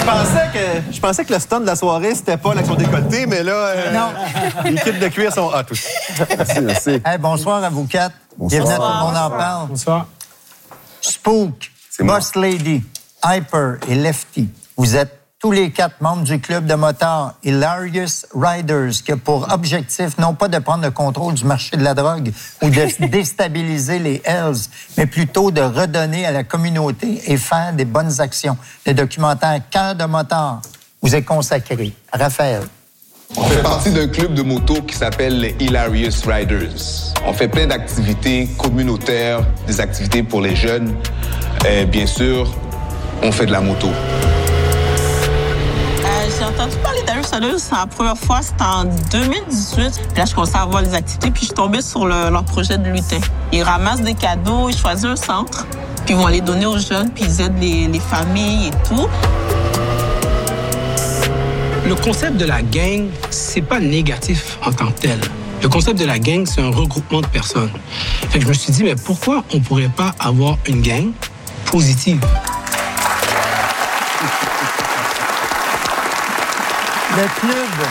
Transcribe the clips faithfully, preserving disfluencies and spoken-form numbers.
pensais que, je pensais que le stunt de la soirée, c'était pas l'action décolletée, mais là, euh, non. Les kits de cuir sont hot aussi. Merci, merci. Hey, bonsoir à vous quatre. Bonsoir. Bienvenue à Tout le monde en parle. Bonsoir. Spook, Boss Lady, Hyper et Lefty. Vous êtes tous les quatre membres du club de motards Hilarious Riders, qui a pour objectif non pas de prendre le contrôle du marché de la drogue ou de déstabiliser les Hells, mais plutôt de redonner à la communauté et faire des bonnes actions. Le documentaire Cœur de motard vous est consacré. Raphaël. On fait partie d'un club de moto qui s'appelle les Hilarious Riders. On fait plein d'activités communautaires, des activités pour les jeunes. Et bien sûr, on fait de la moto. J'ai entendu parler d'Hilarious Riders, la première fois, c'était en deux mille dix-huit. Puis là, je commençais à voir les activités, puis je suis tombée sur le, leur projet de lutin. Ils ramassent des cadeaux, ils choisissent un centre, puis ils vont les donner aux jeunes, puis ils aident les, les familles et tout. Le concept de la gang, c'est pas négatif en tant que tel. Le concept de la gang, c'est un regroupement de personnes. Fait que je me suis dit, mais pourquoi on pourrait pas avoir une gang positive? Le club,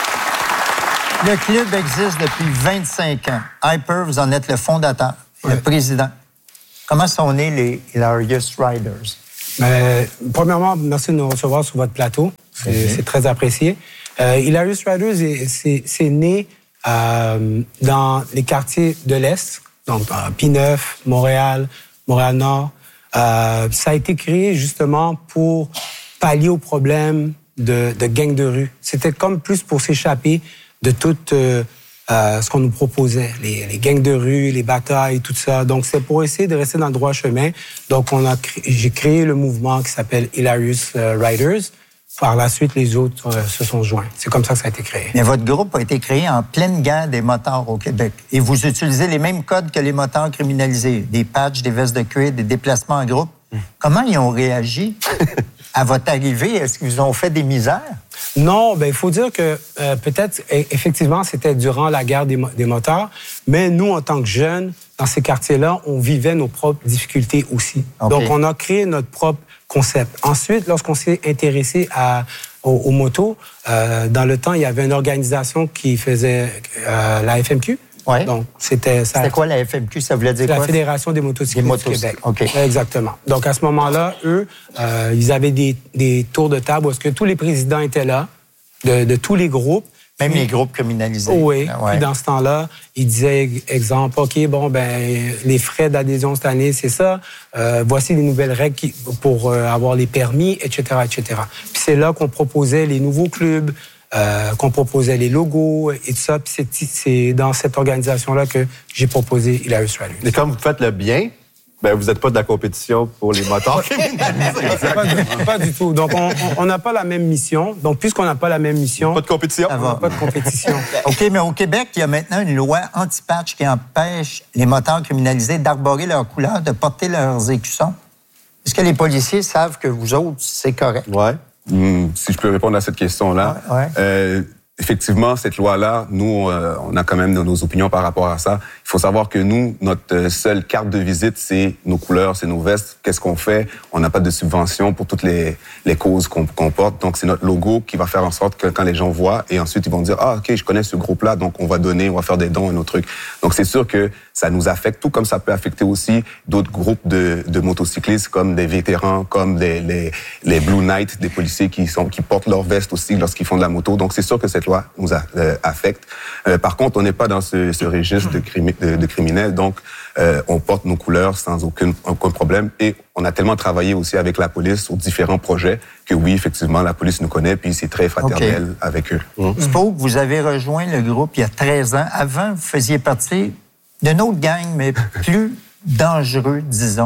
le club existe depuis vingt-cinq ans. Hyper, vous en êtes le fondateur, ouais. Le président. Comment sont nés les Hilarious Riders? Euh, premièrement, merci de nous recevoir sur votre plateau. C'est, mm-hmm. c'est très apprécié. Euh, Hilarious Riders, c'est, c'est né euh, dans les quartiers de l'Est, donc euh, P-neuf, Montréal, Montréal-Nord. Euh, ça a été créé justement pour pallier aux problèmes de, de gangs de rue. C'était comme plus pour s'échapper de tout euh, euh, ce qu'on nous proposait, les, les gangs de rue, les batailles, tout ça. Donc, c'est pour essayer de rester dans le droit chemin. Donc, on a cré... j'ai créé le mouvement qui s'appelle Hilarious Riders. Par la suite, les autres euh, se sont joints. C'est comme ça que ça a été créé. Mais votre groupe a été créé en pleine guerre des motards au Québec. Et vous utilisez les mêmes codes que les motards criminalisés. Des patchs, des vestes de cuir, des déplacements en groupe. Mmh. Comment ils ont réagi à votre arrivée? Est-ce qu'ils vous ont fait des misères? Non, ben il faut dire que euh, peut-être, effectivement, c'était durant la guerre des, des motards, mais nous, en tant que jeunes, dans ces quartiers-là, on vivait nos propres difficultés aussi. Okay. Donc, on a créé notre propre concept. Ensuite, lorsqu'on s'est intéressé à, aux, aux motos, euh, dans le temps, il y avait une organisation qui faisait euh, la F M Q. Ouais. Donc, c'était ça. C'était quoi la F M Q? Ça voulait dire quoi? La Fédération des motocyclistes motos... du Québec. OK. Exactement. Donc, à ce moment-là, eux, euh, ils avaient des, des tours de table où est-ce que tous les présidents étaient là, de, de tous les groupes. Même les groupes criminalisés. Oui. Ah ouais. Puis dans ce temps-là, ils disaient, exemple, OK, bon, ben les frais d'adhésion cette année, c'est ça. Euh, voici les nouvelles règles qui, pour euh, avoir les permis, et cetera, et cetera. Puis c'est là qu'on proposait les nouveaux clubs, euh, qu'on proposait les logos et tout ça. Puis c'est, c'est dans cette organisation-là que j'ai proposé Hilarious Riders. Et comme vous faites le bien, ben vous n'êtes pas de la compétition pour les motards criminalisés. pas, du, pas du tout. Donc, on n'a pas la même mission. Donc, puisqu'on n'a pas la même mission... Pas de compétition. On n'a pas de compétition. OK, mais au Québec, il y a maintenant une loi anti-patch qui empêche les motards criminalisés d'arborer leurs couleurs, de porter leurs écussons. Est-ce que les policiers savent que vous autres, c'est correct? Oui. Mmh, si je peux répondre à cette question-là. Ouais, ouais. Euh, effectivement, cette loi-là, nous, euh, on a quand même nos, nos opinions par rapport à ça. Il faut savoir que nous, notre seule carte de visite, c'est nos couleurs, c'est nos vestes. Qu'est-ce qu'on fait? On n'a pas de subvention pour toutes les, les causes qu'on, qu'on porte. Donc, c'est notre logo qui va faire en sorte que quand les gens voient, et ensuite, ils vont dire, ah, OK, je connais ce groupe-là, donc on va donner, on va faire des dons et nos trucs. Donc, c'est sûr que ça nous affecte, tout comme ça peut affecter aussi d'autres groupes de, de motocyclistes, comme des vétérans, comme des, les, les Blue Knights, des policiers qui, sont, qui portent leur veste aussi lorsqu'ils font de la moto. Donc, c'est sûr que cette loi nous a, euh, affecte. Euh, par contre, on n'est pas dans ce, ce registre de, crimi, de, de criminels, donc euh, on porte nos couleurs sans aucun, aucun problème. Et on a tellement travaillé aussi avec la police sur différents projets que oui, effectivement, la police nous connaît, puis c'est très fraternel okay. avec eux. Mmh. Spook, vous avez rejoint le groupe il y a treize ans. Avant, vous faisiez partie d'une autre gang, mais plus dangereux, disons.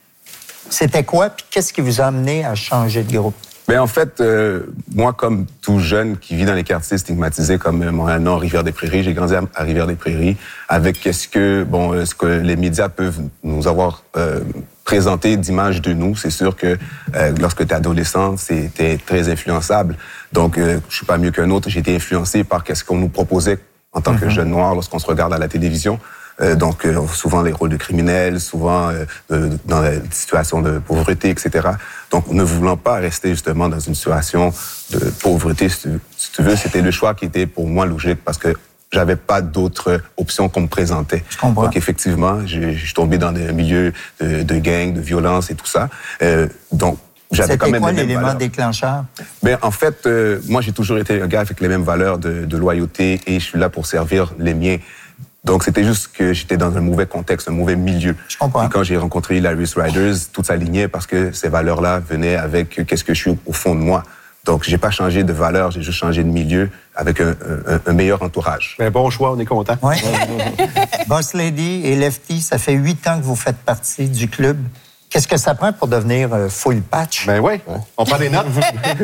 C'était quoi, puis qu'est-ce qui vous a amené à changer de groupe? Ben en fait, euh, moi, comme tout jeune qui vit dans les quartiers stigmatisés comme Montréal-Nord, Rivière-des-Prairies, j'ai grandi à Rivière-des-Prairies avec qu'est-ce que, bon, ce que les médias peuvent nous avoir euh, présenté d'images de nous. C'est sûr que euh, lorsque tu es adolescent, c'était très influençable. Donc, euh, je suis pas mieux qu'un autre. J'ai été influencé par qu'est-ce qu'on nous proposait en tant mm-hmm. que jeune noir lorsqu'on se regarde à la télévision. Euh, donc, euh, souvent les rôles de criminels, souvent euh, de, dans des situations de pauvreté, et cetera. Donc, ne voulant pas rester justement dans une situation de pauvreté, si tu, si tu veux, c'était le choix qui était pour moi logique parce que j'avais pas d'autres options qu'on me présentait. Je comprends. Donc, effectivement, je, je suis tombé dans des milieux de, de gangs, de violence et tout ça. Euh, donc, j'avais quand même quoi les mêmes l'élément valeurs. déclencheur? Ben, en fait, euh, moi, j'ai toujours été un gars avec les mêmes valeurs de, de loyauté et je suis là pour servir les miens. Donc, c'était juste que j'étais dans un mauvais contexte, un mauvais milieu. Je comprends. Et quand j'ai rencontré Hilarious Riders, tout s'alignait parce que ces valeurs-là venaient avec qu'est-ce que je suis au, au fond de moi. Donc, j'ai pas changé de valeur, j'ai juste changé de milieu avec un, un, un meilleur entourage. Ben, bon choix, on est content. Oui. Boss Lady et Lefty, ça fait huit ans que vous faites partie du club. Qu'est-ce que ça prend pour devenir euh, full patch? Ben oui, on prend des notes.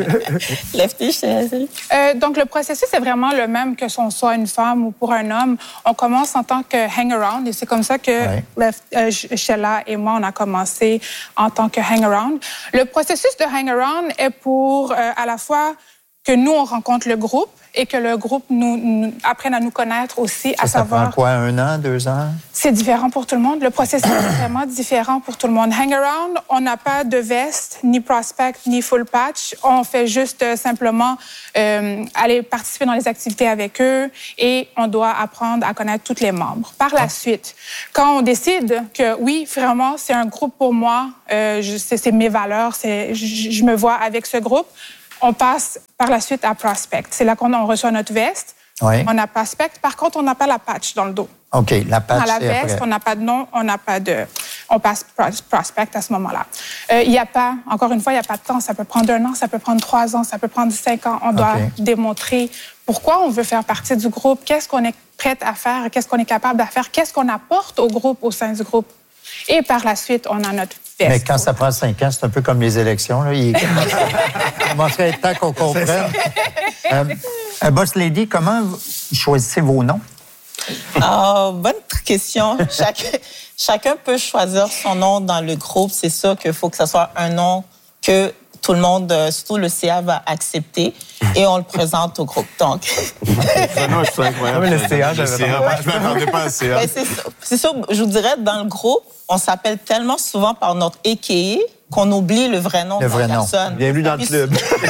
Lefty, je te laisse. Euh, donc, le processus est vraiment le même que son soit une femme ou pour un homme. On commence en tant que hang-around et c'est comme ça que Ouais. Lef- euh, Sheila et moi, on a commencé en tant que hang-around. Le processus de hang-around est pour euh, à la fois que nous, on rencontre le groupe et que le groupe nous, nous apprenne à nous connaître aussi, Ça, à ça savoir... prend quoi, un an, deux ans? C'est différent pour tout le monde. Le processus est vraiment différent pour tout le monde. Hang-around, on n'a pas de veste, ni prospect, ni full patch. On fait juste euh, simplement euh, aller participer dans les activités avec eux et on doit apprendre à connaître tous les membres. Par la suite, quand on décide que oui, vraiment, c'est un groupe pour moi, euh, je- c'est c'est mes valeurs, c'est, je, je me vois avec ce groupe, on passe par la suite à prospect. C'est là qu'on on reçoit notre veste. Oui. On a prospect. Par contre, on n'a pas la patch dans le dos. OK, la patch, Dans la c'est veste, après. on n'a pas de nom, on n'a pas de... On passe pros- prospect à ce moment-là. Euh, Il n'y a pas, encore une fois, il n'y a pas de temps. Ça peut prendre un an, ça peut prendre trois ans, ça peut prendre cinq ans. On doit OK. démontrer pourquoi on veut faire partie du groupe, qu'est-ce qu'on est prêt à faire, qu'est-ce qu'on est capable de faire, qu'est-ce qu'on apporte au groupe, au sein du groupe. Et par la suite, on a notre veste. Mais quand ça prend cinq ans, c'est un peu comme les élections. Là. Il commencerait à être temps qu'on comprenne. Euh, euh, Boss Lady, comment vous choisissez vos noms? Ah, bonne question. Chaque- chacun peut choisir son nom dans le groupe. C'est sûr qu'il faut que ce soit un nom que tout le monde, euh, surtout le C A, va accepter et on le présente au groupe. Donc, Non, c'est incroyable. Le C A, j'avais Le C A, pas- je m'attendais pas à C A. ben, c'est sûr, c'est sûr, je vous dirais, dans le groupe, on s'appelle tellement souvent par notre A K A qu'on oublie le vrai nom Le de vrai la nom. personne. Bienvenue dans le Puis club.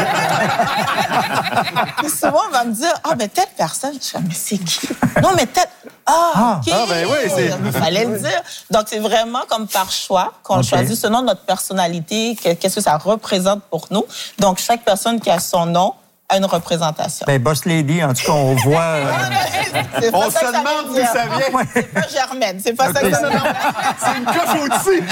Puis souvent, on va me dire, ah, mais telle personne. Je dis, mais c'est qui? Non, mais telle. Ah, OK. Ah, ben oui, c'est- Il fallait le dire. Donc, c'est vraiment comme par choix qu'on OK. choisit selon notre personnalité, que- qu'est-ce que ça représente pour nous. Donc, chaque personne qui a son nom a une représentation. Ben, Boss Lady, en tout cas, on voit... euh, C'est pas On ça se que ça veut demande d'où dire. ça vient. C'est pas Germaine, c'est pas ça que ça veut dire. C'est une coche au-dessus.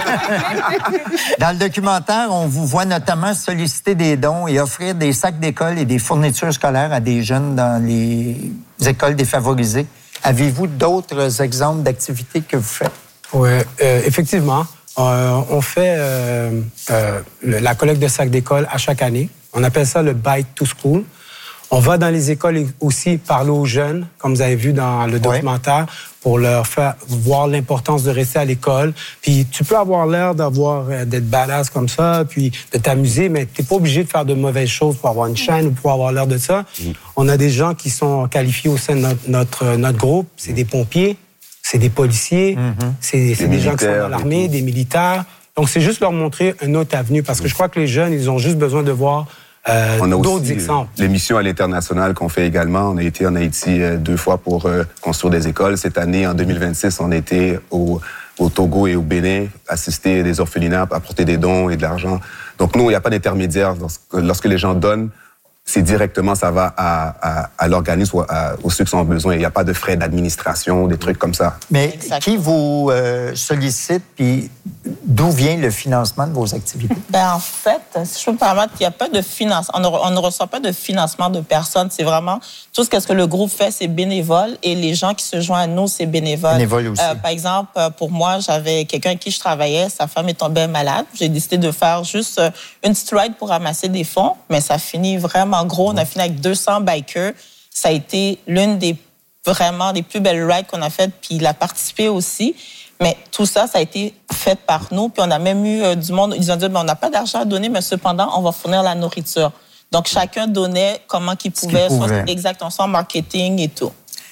Dans le documentaire, on vous voit notamment solliciter des dons et offrir des sacs d'école et des fournitures scolaires à des jeunes dans les écoles défavorisées. Avez-vous d'autres exemples d'activités que vous faites? Oui, euh, effectivement. Euh, on fait euh, euh, le- la collecte de sacs d'école à chaque année. On appelle ça le Bike to School. On va dans les écoles et aussi parler aux jeunes, comme vous avez vu dans le documentaire, pour leur faire voir l'importance de rester à l'école. Puis tu peux avoir l'air d'avoir euh, d'être badass comme ça, puis de t'amuser, mais t'es pas obligé de faire de mauvaises choses pour avoir une chaîne ou pour avoir l'air de ça. On a des gens qui sont qualifiés au sein de notre, notre, notre groupe. C'est des pompiers, c'est des policiers, c'est c'est des, gens qui sont militaires dans l'armée, et tout. des militaires. Donc, c'est juste leur montrer une autre avenue parce que je crois que les jeunes, ils ont juste besoin de voir euh, On a d'autres aussi euh, exemples. les missions à l'international qu'on fait également. On a été en Haïti euh, deux fois pour euh, construire des écoles. Cette année, en deux mille vingt-six, on a été au, au Togo et au Bénin, assister des orphelinats, apporter des dons et de l'argent. Donc, nous, il n'y a pas d'intermédiaire. Lorsque, lorsque les gens donnent, c'est directement, ça va à, à, à l'organisme ou à, aux ceux qui ont besoin. Il n'y a pas de frais d'administration, des trucs comme ça. Mais Exactement. qui vous euh, sollicite, puis d'où vient le financement de vos activités? Ben, en fait, si je peux me permettre, il n'y a pas de financement. On ne, on ne reçoit pas de financement de personnes. C'est vraiment tout ce que, ce que le groupe fait, c'est bénévole. Et les gens qui se joignent à nous, c'est bénévole. Bénévole aussi. Euh, par exemple, euh, pour moi, j'avais quelqu'un avec qui je travaillais. Sa femme est tombée malade. J'ai décidé de faire juste euh, une petite ride pour ramasser des fonds. Mais ça finit vraiment gros. On a fini avec deux cents bikers. Ça a été l'une des vraiment des plus belles rides qu'on a faites. Puis il a participé aussi. Mais tout ça, ça a été fait par nous. Puis on a même eu euh, du monde. Ils ont dit, mais on n'a pas d'argent à donner, mais cependant, on va fournir la nourriture. Donc chacun donnait comment qu'il pouvait, qu'il pouvait. soit exactement, soit en marketing et tout.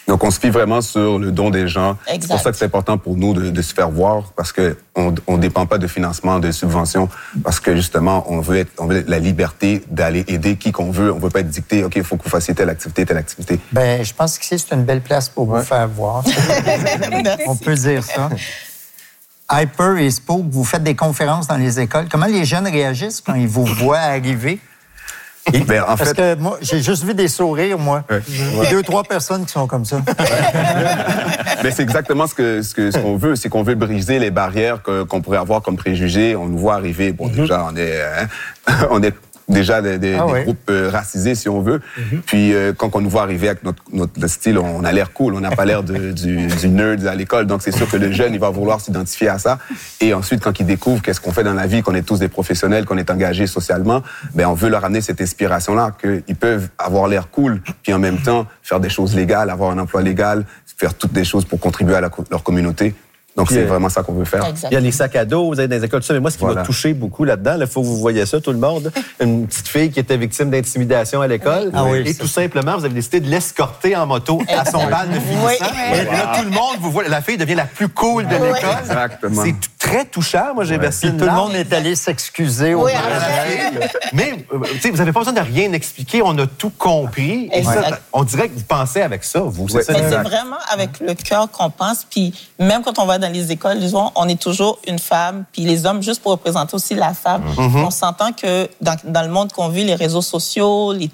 Donc, on se fie vraiment sur le don des gens. Exact. C'est pour ça que c'est important pour nous de, de se faire voir, parce que on, on dépend pas de financement, de subventions, parce que justement, on veut être, on veut la liberté d'aller aider qui qu'on veut. On veut pas être dicté, OK, il faut que vous fassiez telle activité, telle activité. Ben, je pense que c'est une belle place pour ouais. vous faire voir. On peut dire ça. Hyper et Spoke, vous faites des conférences dans les écoles. Comment les jeunes réagissent quand ils vous voient arriver? Et, ben, en Parce fait... que moi, j'ai juste vu des sourires, moi. Ouais. Ouais. Deux, trois personnes qui sont comme ça. Mais c'est exactement ce que ce que ce qu'on veut, c'est qu'on veut briser les barrières que, qu'on pourrait avoir comme préjugés. On nous voit arriver, bon, mm-hmm. déjà, on est, hein, on est déjà des, des, ah des ouais. groupes euh, racisés, si on veut. Mm-hmm. Puis euh, quand on nous voit arriver avec notre, notre style, on a l'air cool, on n'a pas l'air de, du, du nerd à l'école. Donc c'est sûr que le jeune, il va vouloir s'identifier à ça. Et ensuite, quand il découvre qu'est-ce qu'on fait dans la vie, qu'on est tous des professionnels, qu'on est engagés socialement, ben on veut leur amener cette inspiration-là, qu'ils peuvent avoir l'air cool, puis en même temps faire des choses légales, avoir un emploi légal, faire toutes des choses pour contribuer à la, leur communauté. Donc, puis, c'est vraiment ça qu'on veut faire. Exactement. Il y a les sacs à dos, vous êtes dans les écoles, tout ça. Mais moi, ce qui voilà. m'a touché beaucoup là-dedans, il faut que vous voyez ça, tout le monde. Une petite fille qui était victime d'intimidation à l'école. Oui. Ah oui, et tout ça. simplement, vous avez décidé de l'escorter en moto à son bal de finissant. Oui. Et wow. là, tout le monde vous voit. La fille devient la plus cool de l'école. Oui. Exactement. C'est très touchant. Moi, j'ai ouais. versé une tout le monde est allé s'excuser au oui, Mais, tu sais, vous n'avez pas besoin de rien expliquer. On a tout compris. Et ça, on dirait que vous pensez avec ça, vous. C'est, ça, c'est vraiment avec le cœur qu'on pense. Puis même quand on va dans les écoles, disons, on est toujours une femme, puis les hommes, juste pour représenter aussi la femme. Mm-hmm. On s'entend que dans, dans le monde qu'on vit, les réseaux sociaux, les